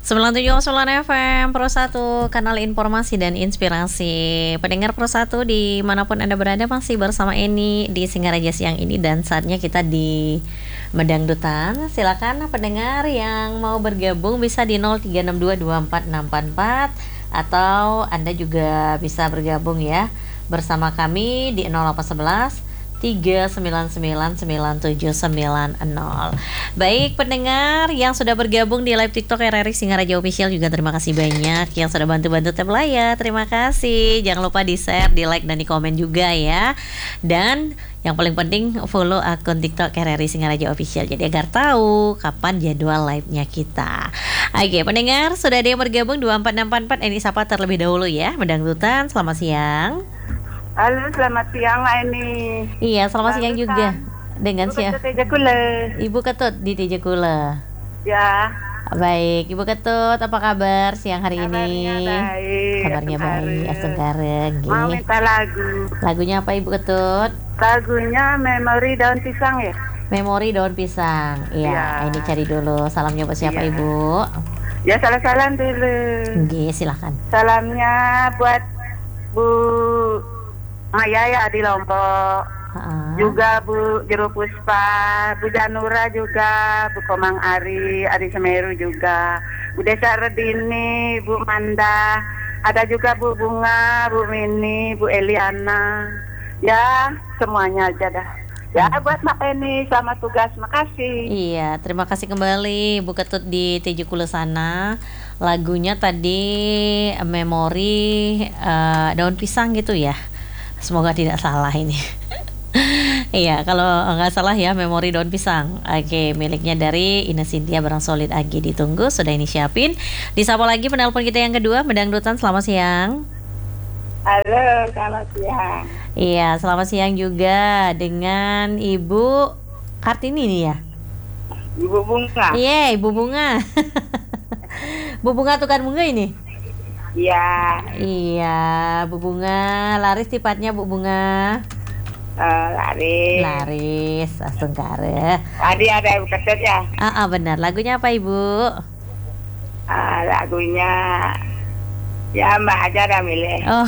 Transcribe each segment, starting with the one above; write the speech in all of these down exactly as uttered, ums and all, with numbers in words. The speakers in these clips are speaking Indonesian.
sembilan tujuh sembilan F M Pro satu, kanal informasi dan inspirasi. Pendengar Pro satu dimanapun Anda berada, masih bersama Eni di Singaraja siang ini. Dan saatnya kita di Medangdutan. Silakan pendengar yang mau bergabung bisa di nol tiga enam dua dua empat enam empat empat, atau Anda juga bisa bergabung ya bersama kami di nol delapan satu satu tiga sembilan sembilan sembilan tujuh sembilan nol. Baik pendengar yang sudah bergabung di live TikTok R R I Singaraja Official, juga terima kasih banyak yang sudah bantu-bantu tab layar. Terima kasih. Jangan lupa di share, di like dan di komen juga ya. Dan yang paling penting follow akun TikTok R R I Singaraja Official, jadi agar tahu kapan jadwal live-nya kita. Oke pendengar, sudah ada yang bergabung dua empat enam empat empat. Ini sapa terlebih dahulu ya. Medangdutan, selamat siang. Halo, selamat siang ini. Iya, selamat siang juga. Dengan siapa? Ibu Ketut Kula. Ibu Ketut di Teja Kula. Ya. Baik, Ibu Ketut, apa kabar siang hari Kabarnya ini? baik. Kabarnya baik, Astungkareng. Mau minta lagu. Lagunya apa Ibu Ketut? Lagunya Memori Daun Pisang ya. Memori Daun Pisang. Iya, Ya. ini cari dulu. Salamnya buat siapa Ya. Ibu? Ya, salam-salam dulu. Oke, silakan. Salamnya buat Bu Maya ya di Lombok. Ha-ha. Juga Bu Jero Puspa, Bu Janura juga, Bu Komang Ari, Ari Semeru juga, Bu Desa Redini, Bu Manda, ada juga Bu Bunga, Bu Mini, Bu Eliana. Ya, semuanya aja dah. Ya, buat Mak Eni, selamat tugas, makasih. Iya, terima kasih kembali Bu Ketut di Teja Kula sana. Lagunya tadi Memori eh, Daun Pisang gitu ya. Semoga tidak salah ini. Iya, kalau nggak salah ya, Memori Daun Pisang. Oke, miliknya dari Ina Sintia Barang Solid Agi. Ditunggu, sudah ini siapin. Disapa lagi penelpon kita yang kedua, Medangdutan, selamat siang. Halo, selamat siang. Iya, selamat siang juga dengan Ibu Kartini nih ya. Ibu Bunga. Iya, Ibu Bunga. Bu Bunga tukang bunga ini. Iya, Iya, Bu Bunga, laris tipatnya Bu Bunga. uh, lari. Laris, Astungkare. Tadi ada Ibu Ketut ya. Ah, ah, benar. Lagunya apa Ibu? Uh, lagunya ya Mbak aja dah milih. Oh,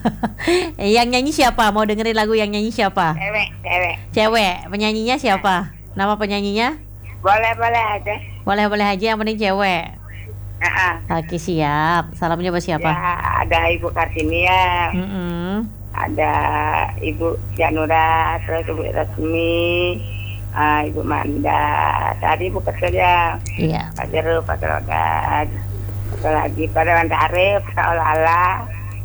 yang nyanyi siapa? Mau dengerin lagu yang nyanyi siapa? Cewek, cewek. Cewek. Penyanyinya siapa? Nama penyanyinya? Boleh, boleh aja. Boleh-boleh aja, yang penting cewek. Uh-uh. Oke, siap. Salamnya buat siapa? Ya, ada Ibu Kartini ya, Mm-mm. ada Ibu Janura, terus Ibu Resmi, uh, Ibu Manda, tadi Ibu Ketut ya, Iya. Pak Jeru, Pak Kerogan, satu lagi pada Wanda Arif, Kak Ola-Ola,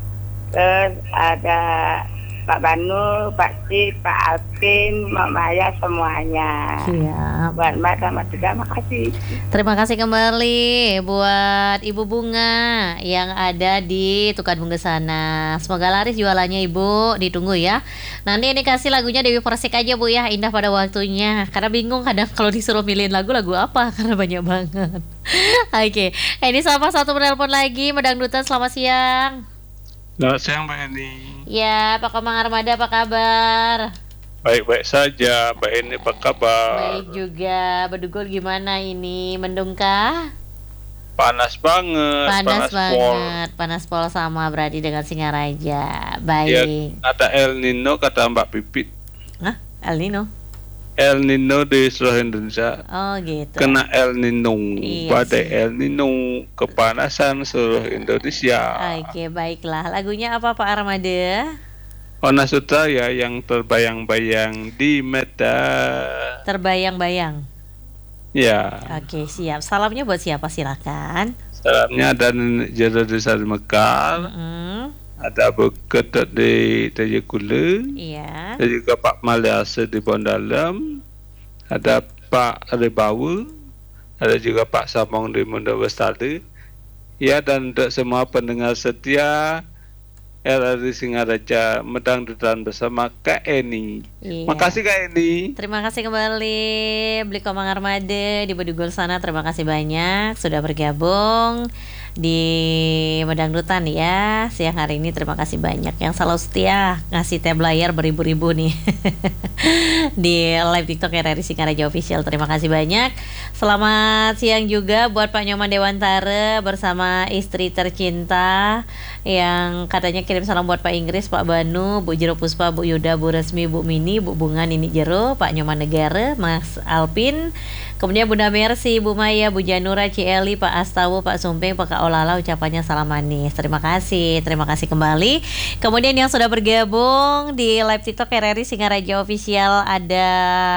terus ada Pak Banu, Pak Cip, Pak Alvin, Mak Maya, semuanya. Siap. Buat Mbak sama juga, makasih. Terima kasih kembali buat Ibu Bunga yang ada di Tukang Bunga sana. Semoga laris jualannya Ibu, ditunggu ya. Nanti ini kasih lagunya Dewi Persik aja Bu ya, indah pada waktunya. Karena bingung kadang kalau disuruh milihin lagu, lagu apa, karena banyak banget. Oke, ini sama satu penelpon lagi, Medangdutan, selamat siang. Selamat siang Mbak Eni. Ya, Pak Komang Armada, apa kabar? Baik-baik saja, Mbak Eni apa kabar? Baik juga. Bedugul gimana ini? Mendungkah? Panas banget, Panas, pol. banget, panas pol sama berarti dengan Singaraja. Ya, Baik. ada El Nino kata Mbak Pipit. Hah? El Nino? El Nino di seluruh Indonesia. Oh gitu. Kena El Nino, Iya badai sih. El Nino, kepanasan seluruh Indonesia. Oke, baiklah. Lagunya apa Pak Armada? Ona Sutraya yang terbayang-bayang di mata. Terbayang-bayang. Ya, Oke, siap. Salamnya buat siapa? Silakan. salamnya ada Nenek Jero di Sari Mekar, Mm-mm. ada Bu Ketut di Teja Kula, Iya. ada juga Pak Maliasa di Bondalam, ada Pak Ribawa, ada juga Pak Samong di Mundo Bestari. Ya, dan untuk semua pendengar setia R R I Singaraja Medangdutan bersama Kak Eni. Iya. Makasih Kak Eni. Terima kasih kembali Beli Komang Armada di Bedugul sana. Terima kasih banyak sudah bergabung di Medangdutan ya siang hari ini. Terima kasih banyak yang selalu setia ngasih tab layar beribu-ribu nih di live TikTok R R I Singaraja Official. Terima kasih banyak. Selamat siang juga buat Pak Nyoman Dewantara bersama istri tercinta yang katanya kirim salam buat Pak Inggris, Pak Banu, Bu Jero Puspa, Bu Yuda, Bu Resmi, Bu Mini, Bu Bunga, Nini Jero, Pak Nyoman Negara, Mas Alpin, kemudian Bunda Mercy, Bu Maya, Bu Janura, Cieli, Pak Astawu, Pak Sumping, Pak Kak Olala, ucapannya salam manis. Terima kasih, terima kasih kembali. Kemudian yang sudah bergabung di live TikTok R R I Singaraja Official ada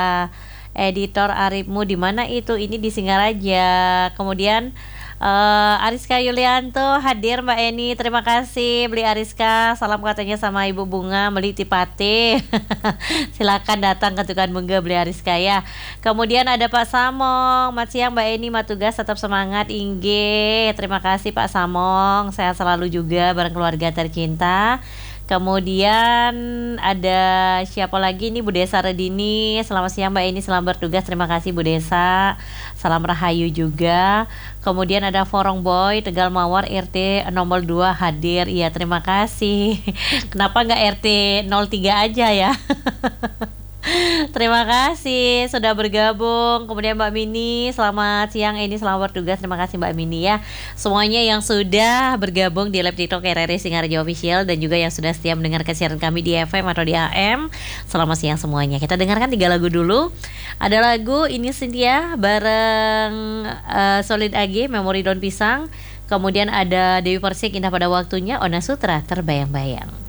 editor Arifmu, di mana itu? Ini di Singaraja. Kemudian Uh, Ariska Yulianto hadir Mbak Eni, terima kasih Beli Ariska, salam katanya sama Ibu Bunga Meliti Pate. Silakan datang ke Tukan Mengge Beli Ariska ya. Kemudian ada Pak Samong, selamat siang Mbak Eni, matugas tetap semangat Ingge. Terima kasih Pak Samong, sehat selalu juga bareng keluarga tercinta. Kemudian ada siapa lagi nih, Bu Desa Redini. Selamat siang Mbak Eni, selamat bertugas. Terima kasih Bu Desa. Salam rahayu juga. Kemudian ada Forong Boy Tegal Mawar R T nomor dua hadir. Iya, terima kasih. Kenapa nggak R T nol tiga aja ya? Terima kasih sudah bergabung. Kemudian Mbak Mini, selamat siang ini, selamat bertugas. Terima kasih Mbak Mini ya. Semuanya yang sudah bergabung di live TikTok R R I Singaraja Official dan juga yang sudah setia mendengarkan siaran kami di F M atau di A M. Selamat siang semuanya. Kita dengarkan tiga lagu dulu. Ada lagu ini Cynthia bareng uh, Solid A G, Memori Daun Pisang. Kemudian ada Dewi Persik, Indah Pada Waktunya, Ona Sutra, Terbayang-Bayang.